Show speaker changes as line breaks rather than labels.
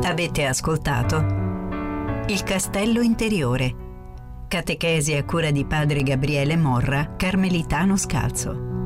Avete ascoltato Il castello interiore. Catechesi a cura di padre Gabriele Morra, carmelitano scalzo.